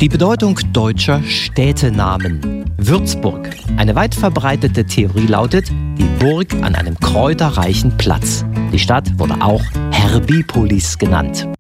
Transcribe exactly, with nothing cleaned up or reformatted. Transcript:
Die Bedeutung deutscher Städtenamen. Würzburg. Eine weit verbreitete Theorie lautet, die Burg an einem kräuterreichen Platz. Die Stadt wurde auch Herbipolis genannt.